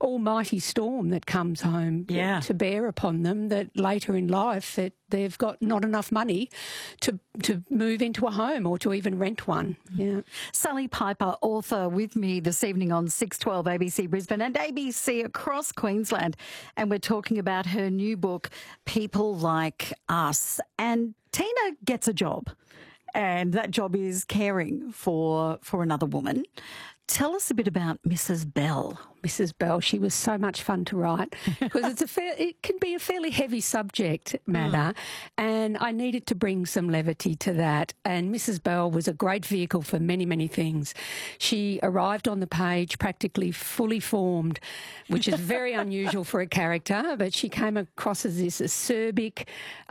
almighty storm that comes home to bear upon them, that later in life that they've got not enough money to move into a home or to even rent one. Yeah. Sally Piper, author, with me this evening on 612 ABC Brisbane and ABC across Queensland. And we're talking about her new book, People Like Us. And Tina gets a job, and that job is caring for another woman. Tell us a bit about Mrs. Bell. Mrs. Bell, she was so much fun to write because it can be a fairly heavy subject matter, and I needed to bring some levity to that. And Mrs. Bell was a great vehicle for many, many things. She arrived on the page practically fully formed, which is very unusual for a character, but she came across as this acerbic,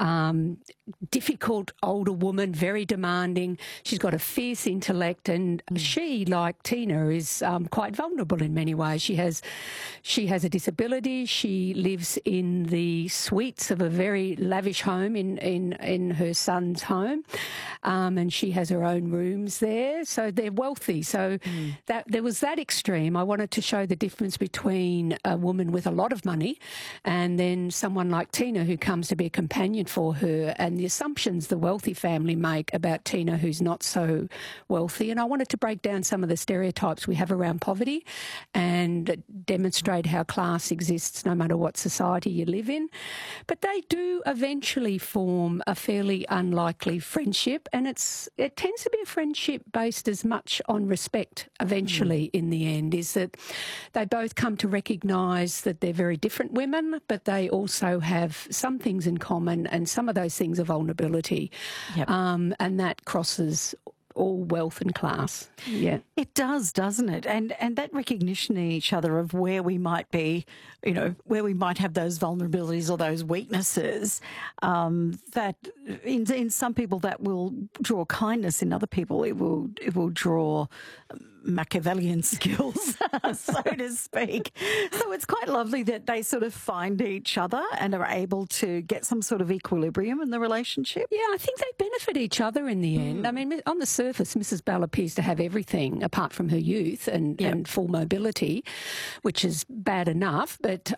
difficult older woman, very demanding. She's got a fierce intellect, and she, like Tina, is quite vulnerable in many ways. She has a disability. She lives in the suites of a very lavish home in her son's home, and she has her own rooms there. So they're wealthy. So that there was that extreme. I wanted to show the difference between a woman with a lot of money and then someone like Tina who comes to be a companion for her, and the assumptions the wealthy family make about Tina who's not so wealthy. And I wanted to break down some of the stereotypes we have around poverty and demonstrate how class exists no matter what society you live in. But they do eventually form a fairly unlikely friendship, and it tends to be a friendship based as much on respect eventually in the end, is that they both come to recognise that they're very different women, but they also have some things in common, and some of those things are vulnerability. Yep. And that crosses all wealth and class. Yeah. It does, doesn't it? And that recognition in each other of where we might be, where we might have those vulnerabilities or those weaknesses, that in some people that will draw kindness, in other people it will draw Machiavellian skills, so to speak. So it's quite lovely that they sort of find each other and are able to get some sort of equilibrium in the relationship. Yeah, I think they benefit each other in the end. I mean, on the surface, Mrs. Bell appears to have everything apart from her youth and full mobility, which is bad enough. But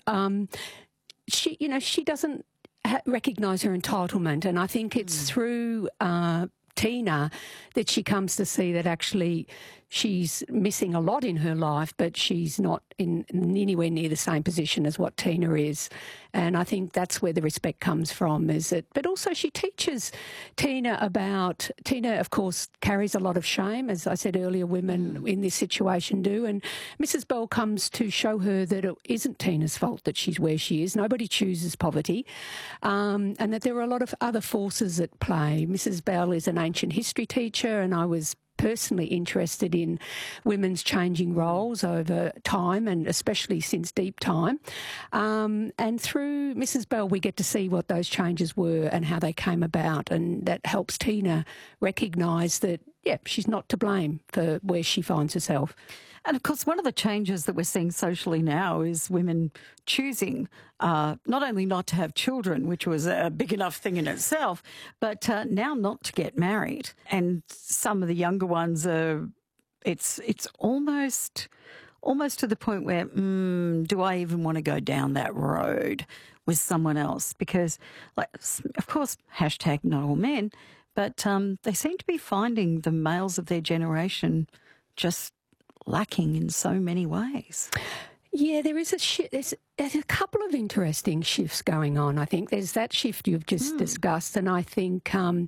she doesn't recognise her entitlement, and I think it's through Tina that she comes to see that actually she's missing a lot in her life, but she's not in anywhere near the same position as what Tina is. And I think that's where the respect comes from, but also she teaches Tina, of course, carries a lot of shame. As I said earlier, women in this situation do. And Mrs. Bell comes to show her that it isn't Tina's fault that she's where she is. Nobody chooses poverty. And that there are a lot of other forces at play. Mrs. Bell is an ancient history teacher, and I was personally interested in women's changing roles over time, and especially since deep time. And through Mrs. Bell, we get to see what those changes were and how they came about, and that helps Tina recognise that, she's not to blame for where she finds herself. And, of course, one of the changes that we're seeing socially now is women choosing not only not to have children, which was a big enough thing in itself, but now not to get married. And some of the younger ones it's almost to the point where, do I even want to go down that road with someone else? Because, of course, hashtag not all men, but they seem to be finding the males of their generation just lacking in so many ways. Yeah, there is there's a couple of interesting shifts going on. I think there's that shift you've just discussed, and I think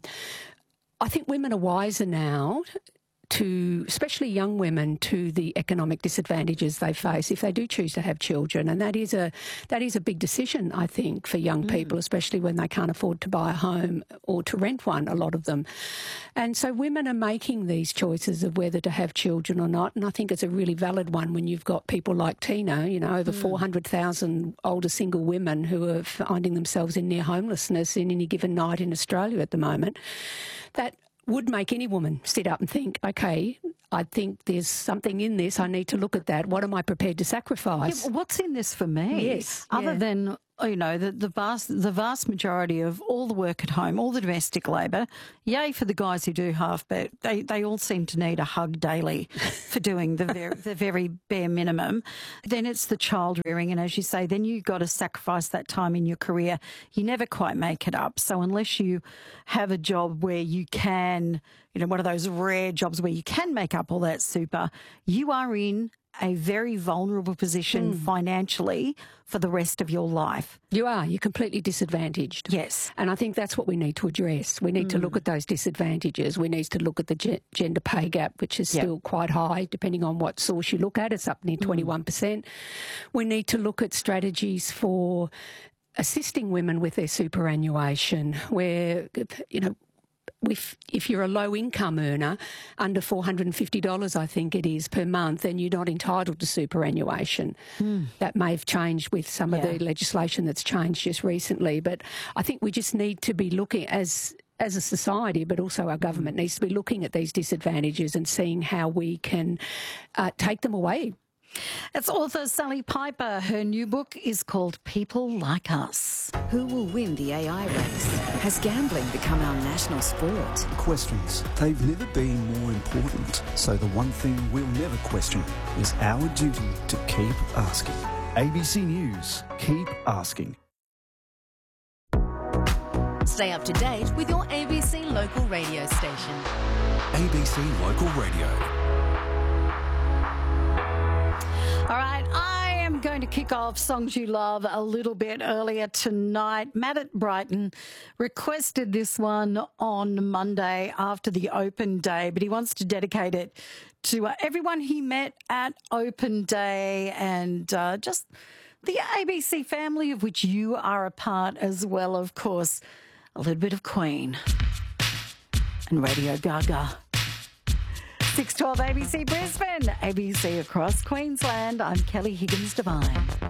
women are wiser now to, especially young women, to the economic disadvantages they face if they do choose to have children. And that is a big decision, I think, for young people, especially when they can't afford to buy a home or to rent one, a lot of them. And so women are making these choices of whether to have children or not, and I think it's a really valid one when you've got people like Tina, over 400,000 older single women who are finding themselves in near homelessness in any given night in Australia at the moment. That would make any woman sit up and think, okay, I think there's something in this. I need to look at that. What am I prepared to sacrifice? Yeah, what's in this for me? Yes. Other than the vast majority of all the work at home, all the domestic labour, yay for the guys who do half, but they all seem to need a hug daily for doing the very bare minimum. Then it's the child rearing, and as you say, then you've got to sacrifice that time in your career. You never quite make it up. So unless you have a job where you can, one of those rare jobs where you can make up all that super, you are in a very vulnerable position financially for the rest of your life. You are. You're completely disadvantaged. Yes. And I think that's what we need to address. We need to look at those disadvantages. We need to look at the gender pay gap, which is still quite high, depending on what source you look at. It's up near 21%. We need to look at strategies for assisting women with their superannuation, where, if you're a low-income earner, under $450, I think it is, per month, then you're not entitled to superannuation. That may have changed with some of the legislation that's changed just recently. But I think we just need to be looking as a society, but also our government needs to be looking at these disadvantages and seeing how we can take them away. It's author Sally Piper. Her new book is called People Like Us. Who will win the AI race? Has gambling become our national sport? Questions. They've never been more important. So the one thing we'll never question is our duty to keep asking. ABC News. Keep asking. Stay up to date with your ABC local radio station. ABC Local Radio. All right, I am going to kick off Songs You Love a little bit earlier tonight. Matt at Brighton requested this one on Monday after the Open Day, but he wants to dedicate it to everyone he met at Open Day and just the ABC family of which you are a part as well, of course. A little bit of Queen and Radio Gaga. 612 ABC Brisbane, ABC across Queensland. I'm Kelly Higgins Devine.